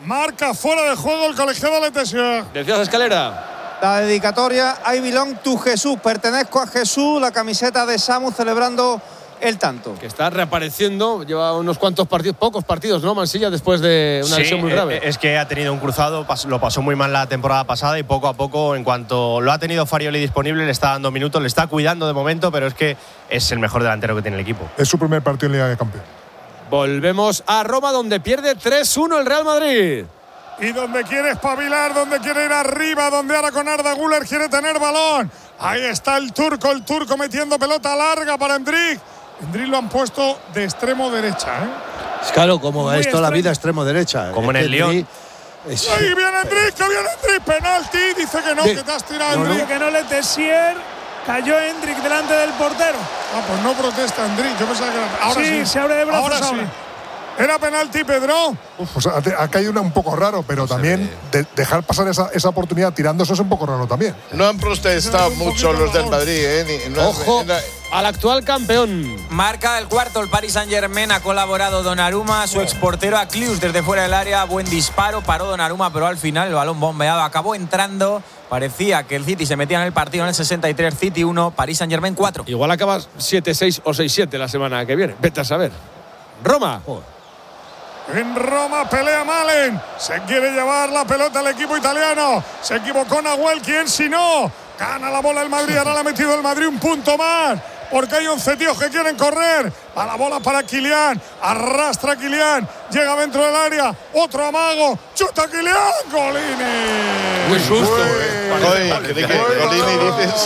Marca fuera de juego el colegiado de Tessier. Decías, Escalera. La dedicatoria I belong to Jesús, pertenezco a Jesús, la camiseta de Samu celebrando el tanto. Que está reapareciendo, lleva unos cuantos partidos, pocos partidos, ¿no, Mansilla? Después de una lesión muy grave. Es que ha tenido un cruzado, lo pasó muy mal la temporada pasada y poco a poco, en cuanto lo ha tenido Farioli disponible, le está dando minutos, le está cuidando de momento, pero es que es el mejor delantero que tiene el equipo. Es su primer partido en Liga de Campeones. Volvemos a Roma, donde pierde 3-1 el Real Madrid. Y donde quiere espabilar, donde quiere ir arriba, donde ahora con Arda Güler quiere tener balón. Ahí está el turco metiendo pelota larga para Endrick. Endrick lo han puesto de extremo derecha, ¿eh? Claro, como es toda la vida extremo derecha. Como en el Lyon. Ahí viene Endrick, que viene Endrick. Penalti, dice que no, que te has tirado Endrick. Que no le Tessier. Cayó Endrick delante del portero. Ah, pues no protesta Endrick. Yo pensaba que era. Ahora sí, se abre de brazos ahora. Sí. ¿Era penalti, Pedro? Pues ha caído un poco raro, pero también dejar pasar esa oportunidad tirando eso es un poco raro también. No han protestado mucho los del Madrid, ¿eh? Ojo al actual campeón. Marca el cuarto, el Paris Saint-Germain. Ha colaborado Donnarumma, su exportero a Klius desde fuera del área. Buen disparo, paró Donnarumma, pero al final el balón bombeado acabó entrando. Parecía que el City se metía en el partido en el 63, City 1, Paris Saint-Germain 4. Igual acaba 7-6 o 6-7 la semana que viene. Vete a saber. Roma. En Roma pelea Malen. Se quiere llevar la pelota al equipo italiano. Se equivocó Nahuel. ¿Quién si no? Gana la bola el Madrid. Ahora le ha metido el Madrid un punto más. Porque hay 11 tíos que quieren correr. A la bola para Kylian. Arrastra Kylian. Llega dentro del área. Otro amago. Chuta Kylian. Golini. Muy susto. Golini dices.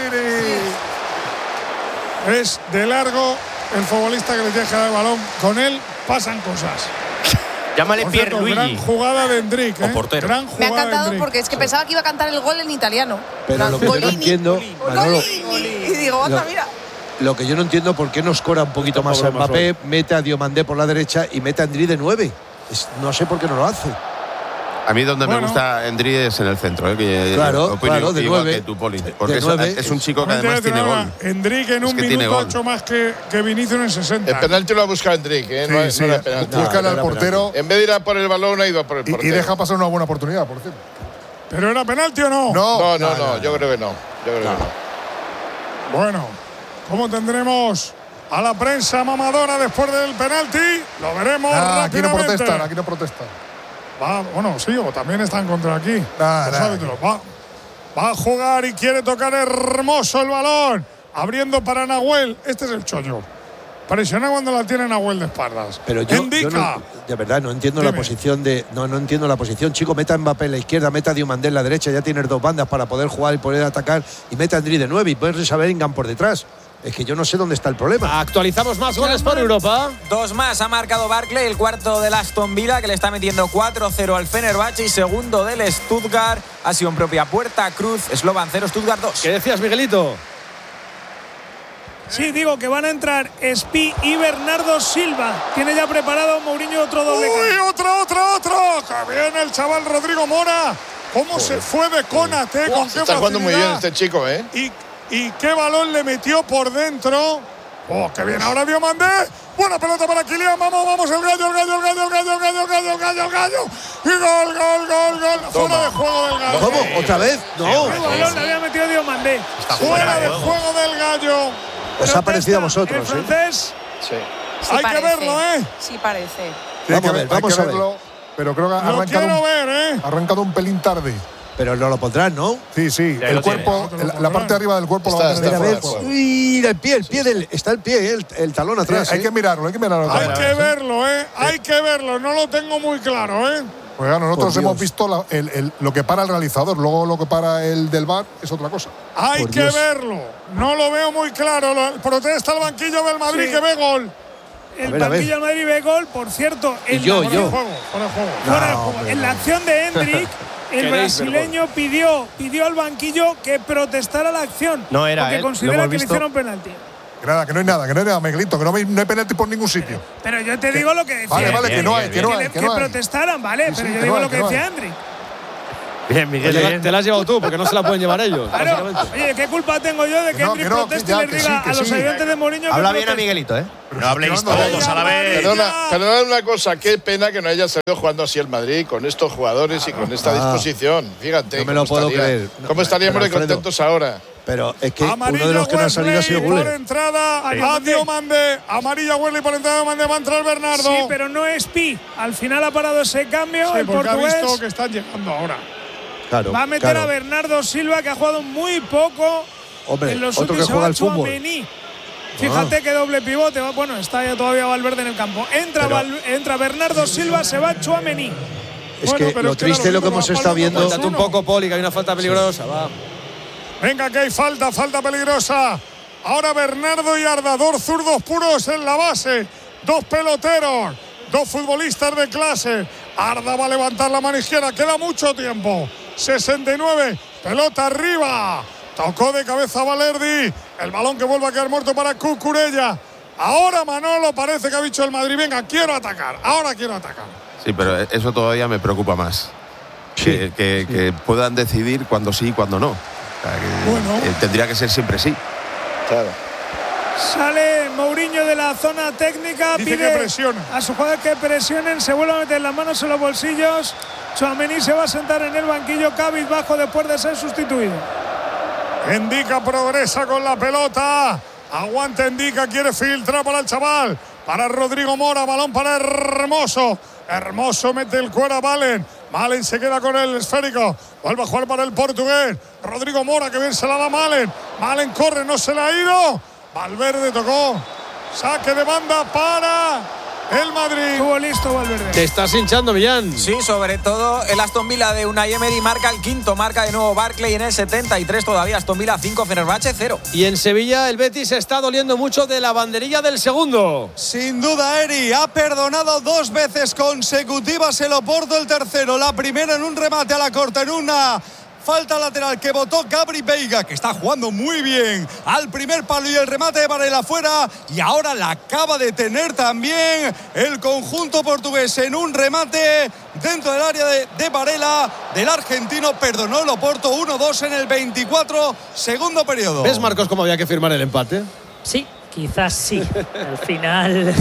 Es de largo el futbolista que le deja el balón. Con él pasan cosas. Llámale Pierluigi. Gran jugada de Endrick, ¿eh? Portero. Gran Me ha jugada encantado porque es que pensaba que iba a cantar el gol en italiano. Pero lo que yo no entiendo, Manolo, Y digo, anda, mira. Lo que yo no entiendo por qué nos cora un poquito más a Mbappé, mete a Diomandé por la derecha y mete a Endrick de 9. No sé por qué no lo hace. A mí donde me gusta Endrick es en el centro, que claro, de 9. Que tú, Poli, porque es un chico que además tiene gol. Endrick en un minuto ha hecho más que Vinicius en 60. El penalti lo ha buscado Endrick, ¿eh? Sí, no era penalti. Búscale al portero. En vez de ir a por el balón, ha ido a por el portero. Y deja pasar una buena oportunidad, por cierto. ¿Pero era penalti o no? No, yo creo que no. Bueno, ¿cómo tendremos a la prensa mamadora después del penalti? Lo veremos rápidamente. Aquí no protestan. Bueno, sí, o también están contra aquí. Va a jugar y quiere tocar hermoso el balón. Abriendo para Nahuel. Este es el chollo. Presiona cuando la tiene Nahuel de espaldas. Pero yo no, de verdad no entiendo la posición de. No entiendo la posición. Chico, meta a Mbappé en la izquierda, meta a Diomandé en la derecha. Ya tienes dos bandas para poder jugar y poder atacar. Y meta a Endrick de 9 y ponerse a Bellingham por detrás. Es que yo no sé dónde está el problema. Actualizamos más goles por Europa. 2 más ha marcado Barkley, el cuarto del Aston Villa, que le está metiendo 4-0 al Fenerbahce, y segundo del Stuttgart. Ha sido en propia puerta. Cruz, Slovan 0, Stuttgart 2. ¿Qué decías, Miguelito? Sí, digo que van a entrar Spi y Bernardo Silva. Tiene ya preparado Mourinho otro doble. ¡Uy, otro! Que viene el chaval Rodrigo Mora. ¿Cómo se fue de Konaté? ¿Con qué está jugando muy bien este chico, ¿eh? ¿Y qué balón le metió por dentro? ¡Oh, qué bien! Ahora Diomandé. Buena pelota para Kylian. Vamos, el gallo. Y gol. Fuera de juego del gallo. ¿Cómo? ¿Otra vez? No. El balón le había metido Diomandé. Fuera de juego del gallo. Os ha parecido a vosotros, ¿El francés? Sí. Hay que verlo, ¿eh? Sí, parece. Vamos a verlo. Pero creo que ha arrancado un pelín tarde. Pero no lo pondrán, ¿no? Sí. El cuerpo, la parte de arriba del cuerpo lo va a tener. Mira, el pie está el pie, el talón atrás. Hay que mirarlo. Hay que verlo, ¿eh? Hay que verlo. No lo tengo muy claro, ¿eh? Pues ya nosotros hemos visto lo que para el realizador, luego lo que para el del VAR es otra cosa. Hay que verlo. No lo veo muy claro. Protesta el banquillo del Madrid que ve gol. El banquillo del Madrid ve gol, por cierto. Fuera de juego. En la acción de Endrick, el brasileño pidió al banquillo que protestara la acción. No era porque él. considera que le hicieron penalti. Que no hay nada, Miguelito, que no hay penalti por ningún sitio. Pero yo te digo lo que decía. Vale, que no hay. Que protestaran, vale, pero yo digo lo que decía Endrick. Bien, Miguel. Oye, te la has llevado tú, porque no se la pueden llevar ellos. Claro. Oye, ¿qué culpa tengo yo de que Endrick proteste y les diga a los ayudantes de Mourinho que Habla bien a protesten? Miguelito, ¿eh? No habléis todos a la vez. Perdona una cosa, qué pena que no haya salido jugando así el Madrid, con estos jugadores y con esta disposición. Fíjate. No me lo puedo creer. ¿Cómo estaríamos de contentos ahora? Pero es que Amarilla uno de los que no ha salido ha sido Wesley por Guller. entrada a Diomande. Amarilla Wesley por entrada a Diomande. Va a entrar Bernardo. Sí, pero no es Pi. Al final ha parado ese cambio. Sí, el porque portugués ha visto que están llegando ahora. Claro, va a meter claro. a Bernardo Silva, que ha jugado muy poco. Hombre, en los otro que últimos juega al ocho a fútbol. Mení. Fíjate que doble pivote. Bueno, está ya todavía Valverde en el campo. Entra Bernardo Silva, se va Tchouaméni. Es que lo triste es lo que hemos estado viendo. Cuéntate un poco, Poli, que hay una falta peligrosa. Va. Venga, que hay falta peligrosa. Ahora Bernardo y Arda, dos zurdos puros en la base. Dos peloteros, dos futbolistas de clase. Arda va a levantar la mano izquierda, queda mucho tiempo. 69, pelota arriba. Tocó de cabeza Valerdi. El balón que vuelve a quedar muerto para Cucurella. Ahora Manolo parece que ha dicho el Madrid, venga, quiero atacar. Ahora quiero atacar. Sí, pero eso todavía me preocupa más. Sí, que puedan decidir cuándo sí y cuándo no. O sea, que tendría que ser siempre sí. Claro. Sale Mourinho de la zona técnica, Dice pide que presionen. a sus jugadores que presionen, se vuelve a meter las manos en los bolsillos. Tchouaméni se va a sentar en el banquillo cabizbajo después de ser sustituido. Indica progresa con la pelota. Aguanta Indica, quiere filtrar para el chaval. Para Rodrigo Mora, balón para Hermoso. Hermoso mete el cuero a Valen. Malen se queda con el esférico. Vuelve a jugar para el portugués. Rodrigo Mora, que bien se la da Malen. Malen corre, no se le ha ido. Valverde tocó. Saque de banda para el Madrid. Estuvo listo Valverde. Te estás hinchando, Millán. Sí, sobre todo el Aston Villa de Unai Emery marca el quinto, marca de nuevo Barkley en el 73 todavía. Aston Villa 5, Fenerbahce 0. Y en Sevilla el Betis está doliendo mucho de la banderilla del segundo. Sin duda, Eri ha perdonado 2 veces consecutivas el Oporto, el tercero. La primera en un remate a la corta, en una falta lateral que votó Gabri Veiga, que está jugando muy bien al primer palo, y el remate de Varela afuera. Y ahora la acaba de tener también el conjunto portugués en un remate dentro del área de Varela, del argentino. Perdonó el Oporto 1-2 en el 24, segundo periodo. ¿Ves, Marcos, cómo había que firmar el empate? Sí, quizás sí. Al final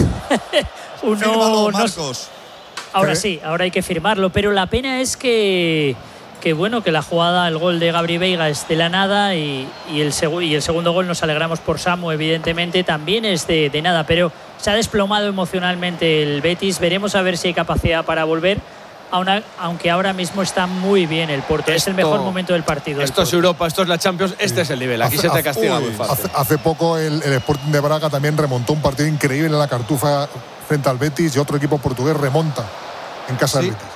Fírmalo, Marcos. Ahora sí, ahora hay que firmarlo, pero la pena es que bueno, que la jugada, el gol de Gabri Veiga es de la nada, y el segundo gol, nos alegramos por Samu, evidentemente, también es de nada, pero se ha desplomado emocionalmente el Betis. Veremos a ver si hay capacidad para volver, aunque ahora mismo está muy bien el Porto. Es el mejor momento del partido. Esto es Europa, esto es la Champions, este es el nivel. Aquí se te castiga muy fácil. Hace poco el Sporting de Braga también remontó un partido increíble en la Cartuja frente al Betis, y otro equipo portugués remonta en casa del Betis.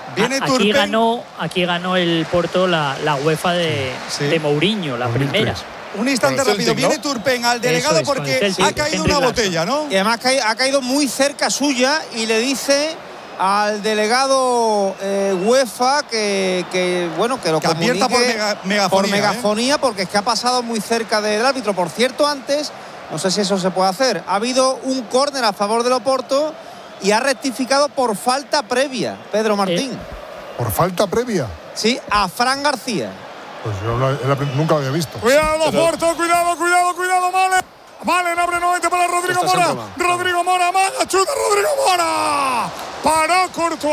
Aquí ganó el Porto la UEFA de Mourinho, la primera. Un instante rápido, viene Turpin al delegado porque ha caído una botella, ¿no? Y además ha caído muy cerca suya, y le dice al delegado UEFA que lo que advierta por megafonía, porque es que ha pasado muy cerca del árbitro. Por cierto, antes, no sé si eso se puede hacer, ha habido un córner a favor del Oporto y ha rectificado por falta previa Pedro Martín. ¿Por falta previa? Sí, a Fran García. Pues yo nunca lo había visto. Cuidado, Porto, cuidado, Malen. Malen abre nuevamente para Rodrigo Mora. Rodrigo Mora, chuta Rodrigo Mora. Paró Courtois.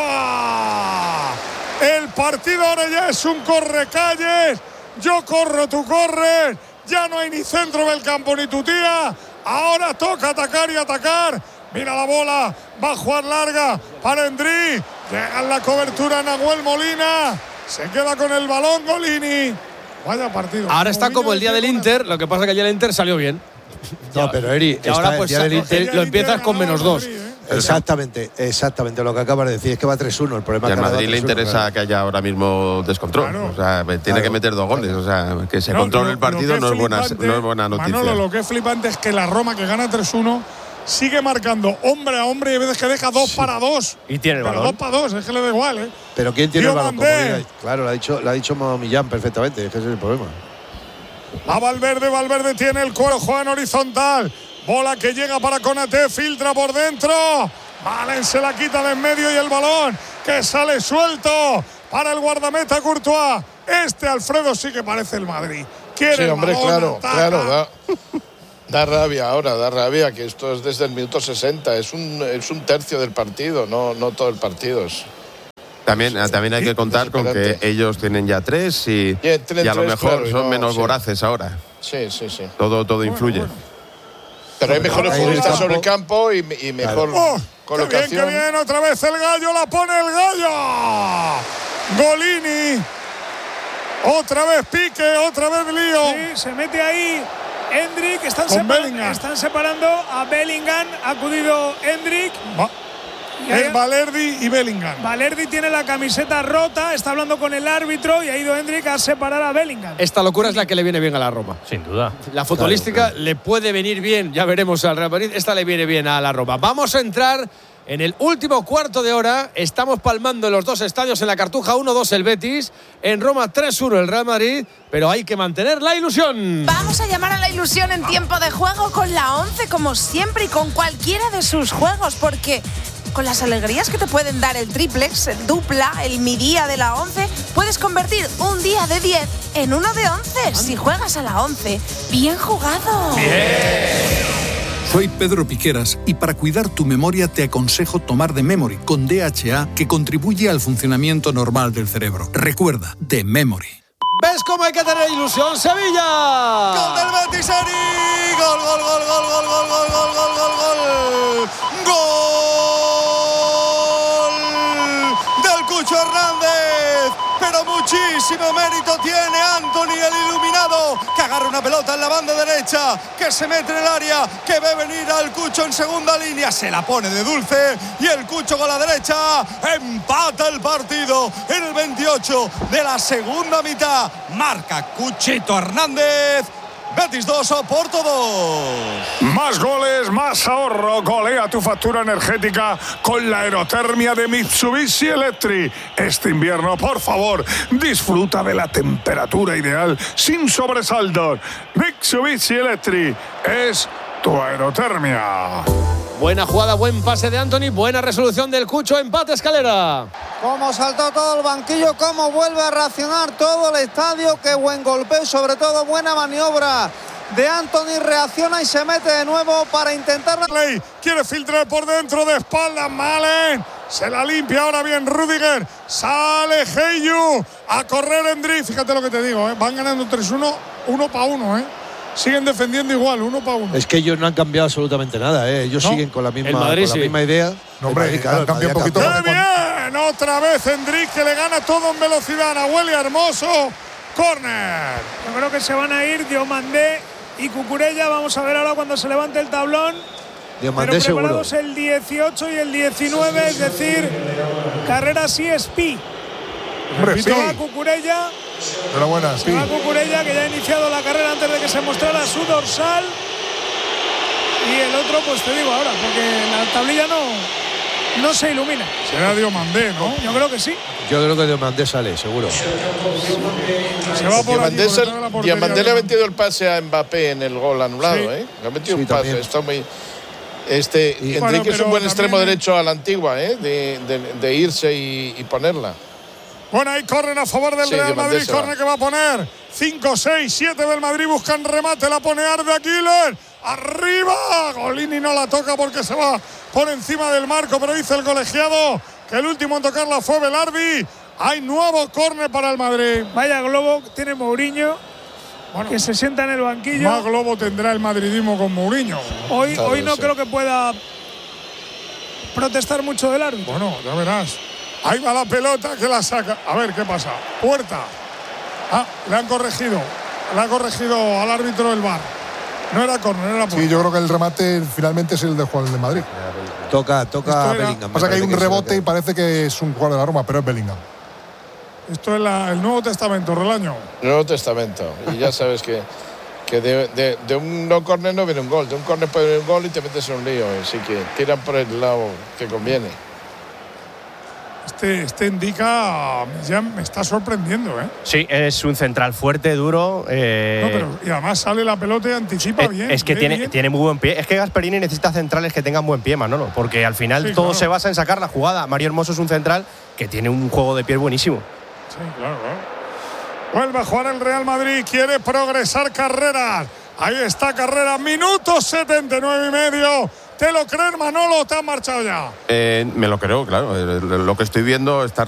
El partido ahora ya es un correcalles. Yo corro, tú corres. Ya no hay ni centro del campo ni tu tía. Ahora toca atacar y atacar. Mira la bola, va a jugar larga para Endrick. Llega en la cobertura Nahuel Molina. Se queda con el balón Golini. Vaya partido. Ahora está como el día del Inter, lo que pasa que el día del Inter salió bien. No, pero Eri, y ahora pues el Inter lo empiezas con -2. Exactamente lo que acabas de decir, es que va 3-1. El problema y es al que Madrid le interesa que haya ahora mismo descontrol. Claro. O sea, tiene que meter 2 goles. O sea, que se controle el partido no es buena noticia. Manolo, lo que es flipante es que la Roma, que gana 3-1, sigue marcando hombre a hombre, y a veces que deja 2 para 2. Y tiene el balón. 2 para 2, es que le da igual, ¿eh? Pero ¿quién tiene el balón? Claro, lo ha dicho Millán perfectamente, es que ese es el problema. A Valverde tiene el cuero, juega en horizontal. Bola que llega para Konaté, filtra por dentro. Malen se la quita de en medio, y el balón que sale suelto para el guardameta Courtois. Alfredo, sí que parece el Madrid. Quiere sí, el hombre, balón, claro. Da rabia ahora, da rabia que esto es desde el minuto 60. Es un tercio del partido, no todo el partido. También hay que contar con que ellos tienen ya 3 y a lo mejor claro, son menos voraces ahora. Sí. Todo influye. Bueno. Pero hay mejores futbolistas sobre el campo y mejor colocación. Qué bien, otra vez el Gallo, la pone el Gallo. Golini. Otra vez Pique, otra vez lío. Sí, se mete ahí Endrick. Están separando a Bellingham. Ha acudido Endrick. Es Valerdi y Bellingham. Valerdi tiene la camiseta rota, está hablando con el árbitro y ha ido Endrick a separar a Bellingham. Esta locura es la que le viene bien a la Roma. Sin duda. La futbolística le puede venir bien, ya veremos al Real Madrid. Esta le viene bien a la Roma. Vamos a entrar en el último cuarto de hora. Estamos palmando en los dos estadios. En la Cartuja 1-2 el Betis, en Roma 3-1 el Real Madrid, pero hay que mantener la ilusión. Vamos a llamar a la ilusión en tiempo de juego con la 11 como siempre y con cualquiera de sus juegos, porque con las alegrías que te pueden dar el triplex, el dupla, el mi día de la 11, puedes convertir un día de 10 en uno de 11. Si juegas a la 11, bien jugado. Soy Pedro Piqueras y para cuidar tu memoria te aconsejo tomar The Memory con DHA, que contribuye al funcionamiento normal del cerebro. Recuerda, The Memory. ¿Ves cómo hay que tener ilusión, Sevilla? ¡Gol del Betis, Eri! ¡Gol! ¡Del Cucho Hernández! Pero muchísimo mérito tiene Antony, el iluminado, que agarra una pelota en la banda derecha, que se mete en el área, que ve venir al Cucho en segunda línea, se la pone de dulce y el Cucho con la derecha empata el partido en el 28 de la segunda mitad. Marca Cuchito Hernández. Betis 2, Oporto 2. Más goles, más ahorro. Golea tu factura energética con la aerotermia de Mitsubishi Electric. Este invierno, por favor, disfruta de la temperatura ideal sin sobresaltos. Mitsubishi Electric es tu aerotermia. Buena jugada, buen pase de Antony, buena resolución del Cucho, empate Escalera. Cómo saltó todo el banquillo, cómo vuelve a reaccionar todo el estadio, qué buen golpeo, sobre todo buena maniobra de Antony, reacciona y se mete de nuevo para intentar... Quiere filtrar por dentro de espaldas, Malen, se la limpia ahora bien Rüdiger, sale Heyu, a correr Endrick, fíjate lo que te digo, van ganando 3-1, 1-1, siguen defendiendo igual, 1-1. Es que ellos no han cambiado absolutamente nada, ellos siguen con la misma, Madrid, con la misma idea. No, hombre, han cambiado un poquito. ¡Qué bien! Otra vez Endrick, que le gana todo en velocidad. Nahuel Hermoso, córner. Yo creo que se van a ir Diomandé y Cucurella. Vamos a ver ahora cuando se levante el tablón. Diomandé pero preparados seguro. El 18 y el 19, es decir, carrera CSP. Repito, va Cucurella. Enhorabuena, Se va Cucurella, que ya ha iniciado la carrera antes de que se mostrara su dorsal. Y el otro, pues te digo ahora, porque la tablilla no se ilumina. Será Diomandé, ¿no? Yo creo que sí. Yo creo que Diomandé sale, seguro. Se va por Diomandé le ha metido el pase a Mbappé en el gol anulado, Le ha metido un pase, también. está muy... Enrique es un buen extremo derecho a la antigua, de irse y ponerla. Bueno, ahí corren a favor del Real Diomandé Madrid, corner que va a poner 5, 6, 7 del Madrid, buscan remate, la pone Arda Güler, arriba, Golini no la toca porque se va por encima del marco, pero dice el colegiado que el último en tocarla fue Velardi. Hay nuevo córner para el Madrid. Vaya globo tiene Mourinho, que se sienta en el banquillo. Más globo tendrá el madridismo con Mourinho. Hoy no creo que pueda protestar mucho del árbitro. Bueno, ya verás. Ahí va la pelota que la saca. A ver qué pasa. Puerta. Le han corregido. Le ha corregido al árbitro el VAR. No era córner, era puerta. Sí, yo creo que el remate finalmente es el de Juan de Madrid. Toca a Bellingham. Pasa que hay un rebote y parece que es un jugador de la Roma, pero es Bellingham. Esto es el Nuevo Testamento, Relaño. Nuevo Testamento. Y ya sabes que de un no córner no viene un gol. De un córner puede venir un gol y te metes en un lío. Así que tiran por el lado que conviene. Este indica, ya me está sorprendiendo, Sí, es un central fuerte, duro. Y además sale la pelota y anticipa bien. Es que tiene muy buen pie. Es que Gasperini necesita centrales que tengan buen pie, Manolo, porque al final todo se basa en sacar la jugada. Mario Hermoso es un central que tiene un juego de pie buenísimo. Sí, claro. Vuelve a jugar el Real Madrid. Quiere progresar Carreras. Ahí está Carreras. Minuto 79 y medio. ¿Te lo crees, Manolo, o te has marchado ya? Me lo creo, claro. Lo que estoy viendo está